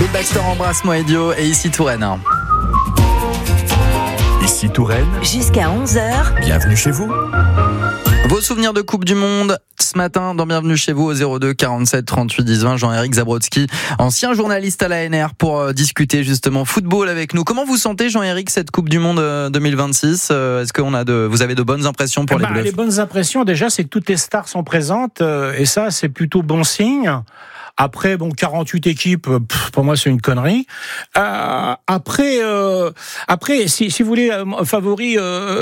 Bill Baxter, Embrasse-moi idiot, et ici Touraine. Ici Touraine. Jusqu'à 11h. Bienvenue chez vous. Vos souvenirs de Coupe du Monde ce matin dans Bienvenue chez vous au 02 47 38 10 20. Jean-Éric Zabrodsky, ancien journaliste à l'ANR, pour discuter justement football avec nous. Comment vous sentez, Jean-Éric, cette Coupe du Monde 2026 ? Est-ce que vous avez de bonnes impressions pour les Bleus ? Les bonnes impressions, déjà, c'est que toutes les stars sont présentes, et ça, c'est plutôt bon signe. Après, 48 équipes, pour moi, c'est une connerie. Après, si vous voulez, favori,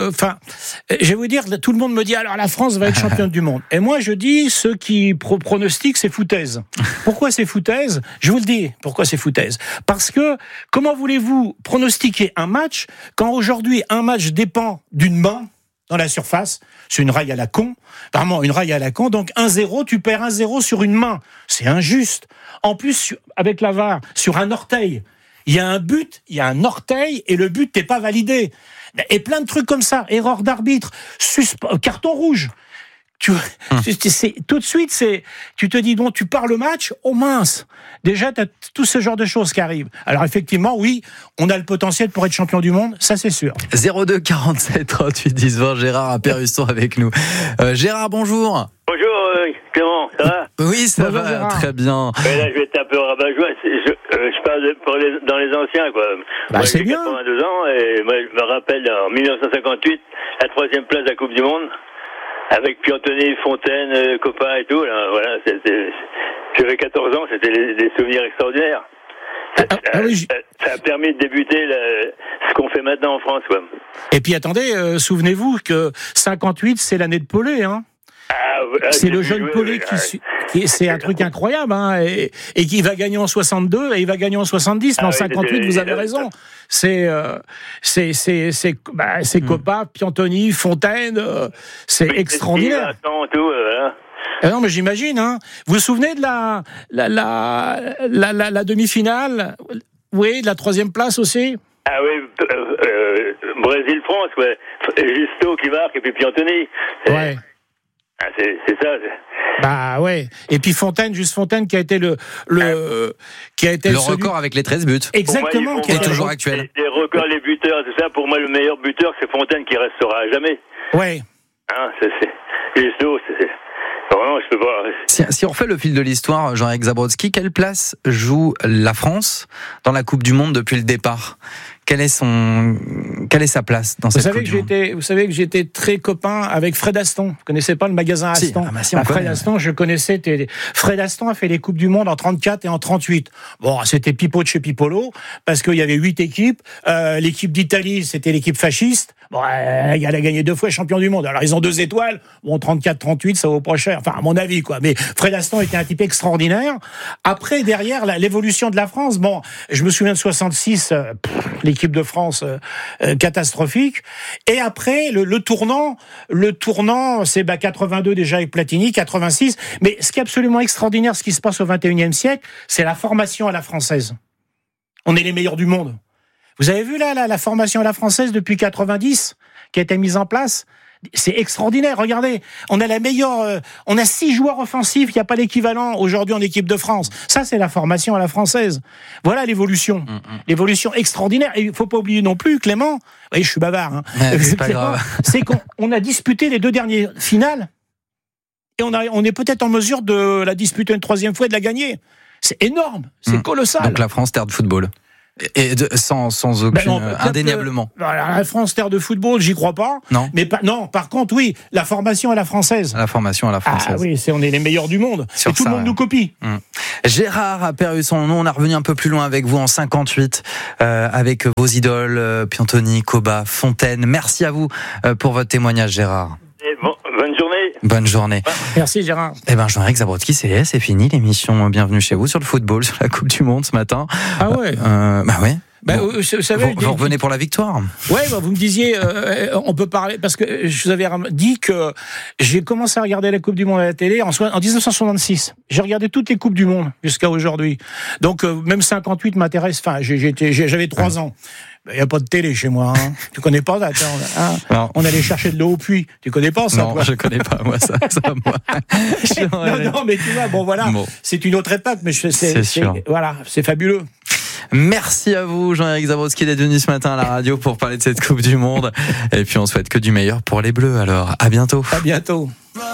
je vais vous dire, tout le monde me dit, alors la France va être championne du monde. Et moi, je dis, ceux qui pronostiquent, c'est foutaise. Pourquoi c'est foutaise ? Je vous le dis, pourquoi c'est foutaise ? Parce que, comment voulez-vous pronostiquer un match quand aujourd'hui, un match dépend d'une main dans la surface? C'est une raille à la con, vraiment une raille à la con. Donc 1-0, tu perds 1-0 sur une main, c'est injuste. En plus, avec la VAR, sur un orteil, il y a un but, il y a un orteil et le but n'est pas validé. Et plein de trucs comme ça, erreur d'arbitre, carton rouge. Tout de suite, tu te dis, tu pars le match, oh mince, déjà, tu as tout ce genre de choses qui arrivent. Alors effectivement, oui, on a le potentiel pour être champion du monde, ça c'est sûr. 02 47 38 10 20, Gérard à Perrusson avec nous. Gérard, bonjour. Bonjour Clément, ça va ? Oui, ça bonjour, va, Gérard. Très bien. Mais là, je vais être un peu rabat-joie. Je parle dans les anciens, quoi. Moi, C'est j'ai bien. 82 ans, et moi, je me rappelle, en 1958, la 3e place de la Coupe du Monde, avec Piantoni, Fontaine, Copa et tout. Là, voilà, j'avais 14 ans, c'était des souvenirs extraordinaires. Ça a permis de débuter ce qu'on fait maintenant en France, quoi. Et puis attendez, souvenez-vous que 58, c'est l'année de Pelé, hein. C'est le jeune Pelé qui c'est un truc incroyable, hein, et qui va gagner en 62 et il va gagner en 70. Mais en 58, vous avez raison. C'est Copa, Piantoni, Fontaine, c'est extraordinaire. Non, mais j'imagine, hein. Vous vous souvenez de la demi-finale, oui, de la 3e place aussi. Ah oui, Brésil France, ouais. Justo qui marque et puis Piantoni. Ouais. Ah, c'est ça. Bah ouais. Et puis Fontaine qui a été le record avec les 13 buts. Exactement. Moi, qui est toujours actuel. Les records, les buteurs, tout ça. Pour moi, le meilleur buteur, c'est Fontaine qui restera à jamais. Ouais. Hein, Justo, vraiment, je peux pas. Si on refait le fil de l'histoire, Jean-Éric Zabrodsky, quelle place joue la France dans la Coupe du Monde depuis le départ ? Quelle est sa place dans cette Coupe du Monde ? Vous savez que j'étais très copain avec Fred Aston. Vous connaissez pas le magasin Aston ? Fred Aston, je connaissais. Fred Aston a fait les Coupes du Monde en 34 et en 38. Bon, c'était Pipo de chez Pipolo, parce qu'il y avait 8 équipes. L'équipe d'Italie, c'était l'équipe fasciste. Bon, elle a gagné 2 fois champion du monde. Alors, ils ont 2 étoiles. Bon, 34-38, ça vaut pas cher. Enfin, à mon avis, quoi. Mais Fred Aston était un type extraordinaire. Après, derrière, l'évolution de la France, bon, je me souviens de 66, l'équipe de France catastrophique. Et après, le tournant, c'est 82 déjà avec Platini, 86. Mais ce qui est absolument extraordinaire, ce qui se passe au 21e siècle, c'est la formation à la française. On est les meilleurs du monde. Vous avez vu là la formation à la française depuis 90 qui a été mise en place ? C'est extraordinaire, regardez, on a la meilleure, on a 6 joueurs offensifs, il n'y a pas l'équivalent aujourd'hui en équipe de France. Ça, c'est la formation à la française. Voilà l'évolution, l'évolution extraordinaire. Et il ne faut pas oublier non plus, Clément, oui, je suis bavard, hein. C'est pas grave. C'est qu'on a disputé les 2 dernières finales, et on est peut-être en mesure de la disputer une 3e fois et de la gagner. C'est énorme, c'est colossal. Donc la France, terre de football. Et sans aucune, indéniablement. La France, terre de football, j'y crois pas. Non. Mais par contre, oui, la formation à la française. La formation à la française. Ah oui, on est les meilleurs du monde. Sur et tout le monde nous copie. Gérard à Perrusson, nous on a revenu un peu plus loin avec vous en 58, avec vos idoles, Piantoni, Coba, Fontaine. Merci à vous pour votre témoignage, Gérard. Bonne journée. Bonne journée. Merci Gérard. Jean-Éric Zabrodsky, c'est fini l'émission Bienvenue chez vous sur le football, sur la Coupe du Monde ce matin. Ah ouais. Ouais. Vous savez, vous revenez pour la victoire. Ouais, vous me disiez, on peut parler, parce que je vous avais dit que j'ai commencé à regarder la Coupe du Monde à la télé en 1966. J'ai regardé toutes les Coupes du Monde jusqu'à aujourd'hui. Donc même 58 m'intéresse. Enfin, j'avais 3 ans. Il n'y a pas de télé chez moi. Hein. Tu connais pas ça, on allait chercher de l'eau au puits. Tu connais pas ça? Non, toi. Je connais pas moi ça moi. non, mais tu vois, bon voilà, c'est une autre époque, mais c'est sûr. Voilà, c'est fabuleux. Merci à vous, Jean-Éric Zabrodsky, d'être venu ce matin à la radio pour parler de cette Coupe du Monde. Et puis on souhaite que du meilleur pour les Bleus. Alors, à bientôt. À bientôt.